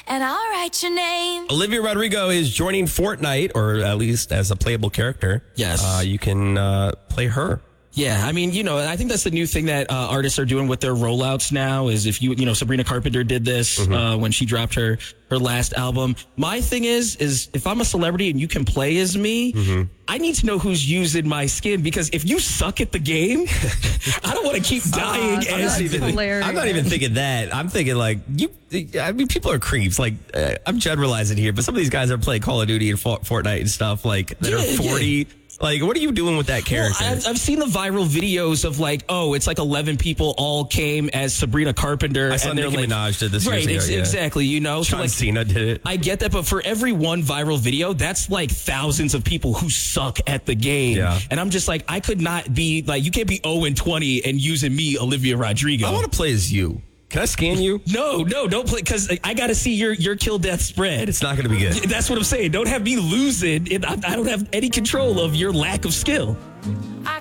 and I'll write your name. Olivia Rodrigo is joining Fortnite, or at least as a playable character. Yes. You can play her. Yeah, I mean, I think that's the new thing that artists are doing with their rollouts now is if Sabrina Carpenter did this when she dropped her last album. My thing is if I'm a celebrity and you can play as me, I need to know who's using my skin, because if you suck at the game, I don't want to keep dying. I'm not even thinking that. I'm thinking like people are creeps. Like I'm generalizing here, but some of these guys are playing Call of Duty and Fortnite and stuff like that are 40. Yeah. Like, what are you doing with that character? Well, I've seen the viral videos of like, it's like 11 people all came as Sabrina Carpenter. I saw Nicki Minaj did this. Right, exactly. John Cena did it. I get that, but for every one viral video, that's like thousands of people who suck at the game. Yeah. And I'm just like, I could not be like, you can't be 0-20 and using me, Olivia Rodrigo. I want to play as you. Can I scan you? No, don't play, because I got to see your kill death spread. It's not going to be good. That's what I'm saying. Don't have me losing. I don't have any control of your lack of skill.